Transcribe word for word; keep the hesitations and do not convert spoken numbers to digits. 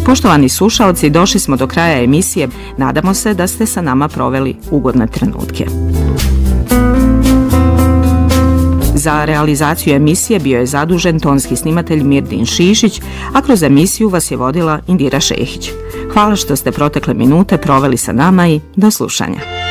Poštovani slušaoci, došli smo do kraja emisije. Nadamo se da ste sa nama proveli ugodne trenutke. Za realizaciju emisije bio je zadužen tonski snimatelj Mirdin Šišić, a kroz emisiju vas je vodila Indira Šehić. Hvala što ste protekle minute proveli sa nama i do slušanja.